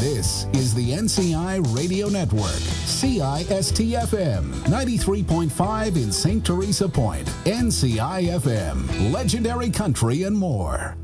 This is the NCI Radio Network, CIST-FM, 93.5 in St. Teresa Point, NCI-FM, legendary country and more.